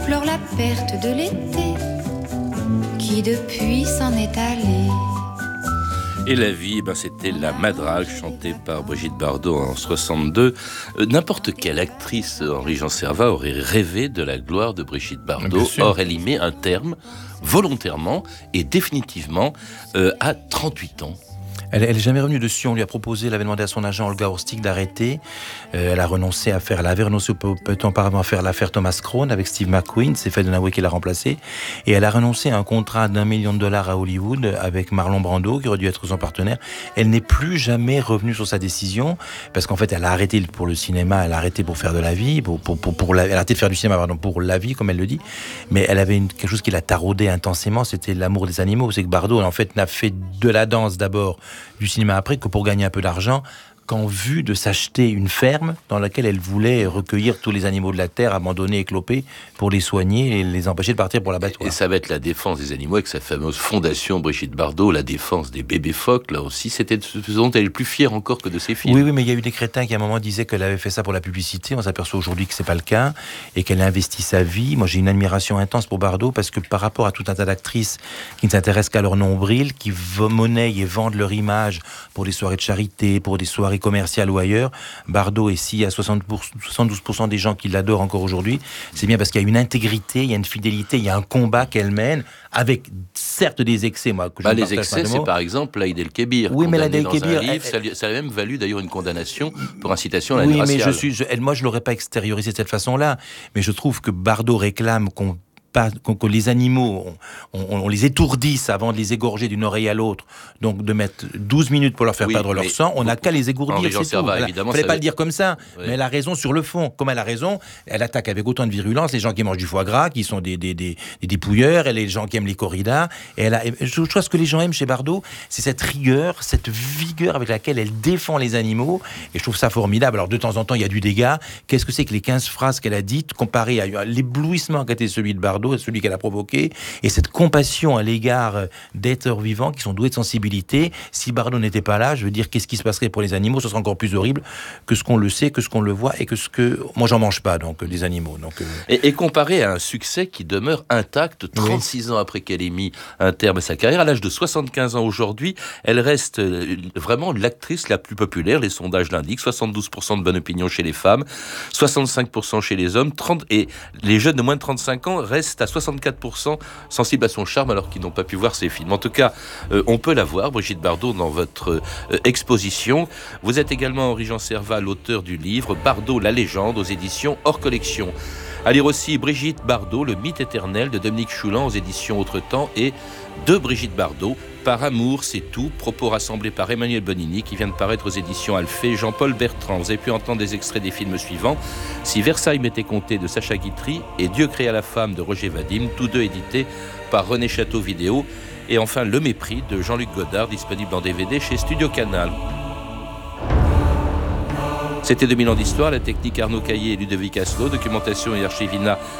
déplore la perte de l'été qui depuis s'en est allé. Et la vie, c'était La Madrague, chantée par Brigitte Bardot en 62. N'importe quelle actrice, Henri-Jean Servat, aurait rêvé de la gloire de Brigitte Bardot. Or, elle y met un terme, volontairement et définitivement, à 38 ans. Elle n'est jamais revenue dessus. On lui a proposé, elle avait demandé à son agent Olga Horstig d'arrêter. Elle avait renoncé peu de temps auparavant à faire l'affaire Thomas Crown avec Steve McQueen. C'est Faye Dunaway qui l'a remplacé. Et elle a renoncé à un contrat $1 million à Hollywood avec Marlon Brando, qui aurait dû être son partenaire. Elle n'est plus jamais revenue sur sa décision parce qu'en fait, elle a arrêté pour le cinéma, elle a arrêté pour faire de la vie, elle a arrêté de faire du cinéma, pour la vie, comme elle le dit. Mais elle avait quelque chose qui la taraudait intensément, c'était l'amour des animaux. C'est que Bardot, en fait, n'a fait de la danse d'abord, du cinéma après, que pour gagner un peu d'argent, qu'en vue de s'acheter une ferme dans laquelle elle voulait recueillir tous les animaux de la terre, abandonnés, éclopés, pour les soigner et les empêcher de partir pour l'abattoir. Et ça va être la défense des animaux avec sa fameuse fondation Brigitte Bardot, la défense des bébés phoques, là aussi, c'était ce dont elle est plus fière encore que de ses films. Oui, mais il y a eu des crétins qui à un moment disaient qu'elle avait fait ça pour la publicité. On s'aperçoit aujourd'hui que c'est pas le cas et qu'elle a investi sa vie. Moi, j'ai une admiration intense pour Bardot parce que par rapport à tout un tas d'actrices qui ne s'intéressent qu'à leur nombril, qui monnaient et vendent leur image pour des soirées de charité, pour des soirées commerciales ou ailleurs, Bardot, et s'il y a 72% des gens qui l'adorent encore aujourd'hui, c'est bien parce qu'il y a une intégrité, il y a une fidélité, il y a un combat qu'elle mène, avec certes des excès. Les excès, c'est par exemple Laïd El-Kébir. Oui, mais Laïd El-Kébir, ça a même valu d'ailleurs une condamnation pour incitation à la haine raciale. Oui, mais moi je l'aurais pas extériorisé de cette façon-là, mais je trouve que Bardot réclame que les animaux, on les étourdisse avant de les égorger d'une oreille à l'autre, donc de mettre 12 minutes pour leur faire perdre leur sang, on n'a qu'à les égourdir, c'est tout. Il ne fallait pas le dire comme ça, mais elle a raison sur le fond. Comme elle a raison, elle attaque avec autant de virulence les gens qui mangent du foie gras, qui sont des dépouilleurs, et les gens qui aiment les corridas. Je crois que ce que les gens aiment chez Bardot, c'est cette rigueur, cette vigueur avec laquelle elle défend les animaux, et je trouve ça formidable. Alors de temps en temps, il y a du dégât. Qu'est-ce que c'est que les 15 phrases qu'elle a dites, comparées à l'éblouissement qu'a été celui de Bardot, celui qu'elle a provoqué, et cette compassion à l'égard d'êtres vivants qui sont doués de sensibilité. Si Bardot n'était pas là, je veux dire, qu'est-ce qui se passerait pour les animaux? Ce serait encore plus horrible que ce qu'on le sait, que ce qu'on le voit, et moi j'en mange pas, donc des animaux. Et comparé à un succès qui demeure intact 36 ans après qu'elle ait mis un terme à sa carrière, à l'âge de 75 ans aujourd'hui, elle reste vraiment l'actrice la plus populaire. Les sondages l'indiquent, 72% de bonne opinion chez les femmes, 65% chez les hommes, et les jeunes de moins de 35 ans restent à 64% sensibles à son charme alors qu'ils n'ont pas pu voir ses films. En tout cas, on peut la voir, Brigitte Bardot, dans votre exposition. Vous êtes également Henri-Jean Servat, l'auteur du livre Bardot, la légende, aux éditions Hors Collection. À lire aussi Brigitte Bardot, le mythe éternel de Dominique Choulan aux éditions Autre Temps, et de Brigitte Bardot, Par amour, c'est tout, propos rassemblés par Emmanuel Bonini, qui vient de paraître aux éditions Alphée, Jean-Paul Bertrand. Vous avez pu entendre des extraits des films suivants: Si Versailles m'était compté de Sacha Guitry et Dieu créa la femme de Roger Vadim, tous deux édités par René Château Vidéo. Et enfin Le Mépris de Jean-Luc Godard, disponible en DVD chez Studio Canal. C'était 2000 ans d'histoire, la technique Arnaud Caillé et Ludovic Asselot, documentation et archivina